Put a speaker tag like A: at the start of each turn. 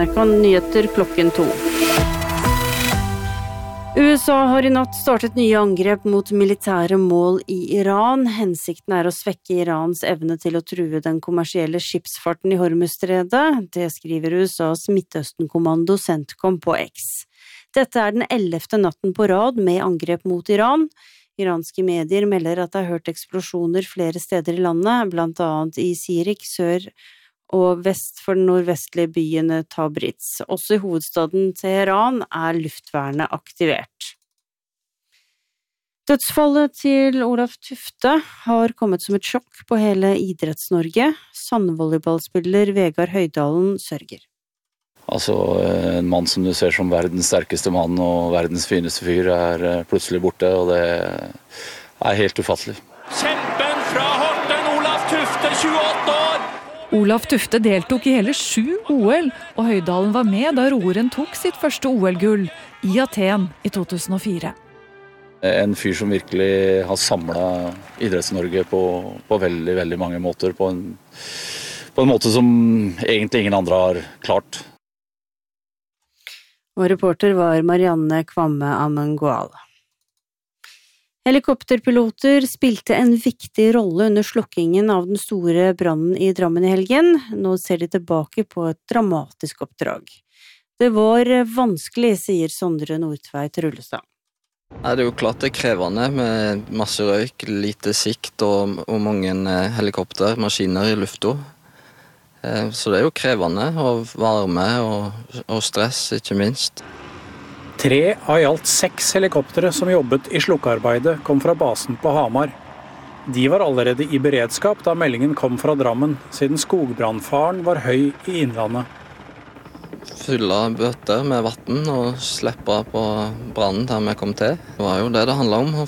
A: NRK Nyheter klokken 2. USA har i natt startet nye angrep mot militære mål i Iran. Hensikten å svekke Irans evne til å true den kommersielle skipsfarten i Hormuzstredet. Det skriver USAs Midtøsten-kommando CENTCOM på X. Dette den 11. natten på rad med angrep mot Iran. Iranske medier melder at det har hørt eksplosjoner flere steder i landet, blant annet i Sirik, sør og vest for den nordvestlige byen Tabriz. Også i hovedstaden Teheran luftvernet aktivert. Dødsfallet til Olav Tufte har kommet som et sjokk på hele Idretts-Norge. Sandvolleyballspiller Vegard Høydalen sørger.
B: Altså, en mann som du ser som verdens sterkeste mann og verdens fineste fyr plutselig borte, og det helt ufattelig.
C: Kjempen fra Horten, Olav Tufte, 28 år!
D: Olav Tufte deltok i hele 7 OL, og Høydalen var med da roeren tok sitt første OL-gull i Aten i 2004.
B: En fyr som virkelig har samlet Idretts-Norge på veldig, veldig mange måter, på en måte som egentlig ingen andre har klart.
A: Og reporter var Marianne Kvamme Amengual. Helikopterpiloter spilte en viktig rolle under slukkingen av den store brannen i Drammen i helgen. Nå ser de tilbake på et dramatisk oppdrag. Det var vanskelig, sier Sondre Nordtveit Rullestad.
E: Det jo klart det krevende med masse røyk, lite sikt og mange helikopter, maskiner i lufta. Så det jo krevende, og varme og stress, ikke minst.
F: 3 av i alt 6 helikoptere som jobbet i slukkearbeidet kom fra basen på Hamar. De var allerede i beredskap da meldingen kom fra Drammen, siden skogbrannfaren var høy i innlandet.
E: Fylle bøtter med vatten og slippe på brannen der vi kom til. Det var jo det handlet om, å